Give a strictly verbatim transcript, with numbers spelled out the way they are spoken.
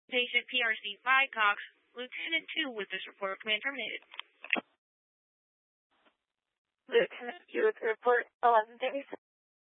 Station P R C five Cox, Lieutenant two with this report. Command terminated. Lieutenant two with report eleven thirty-seven.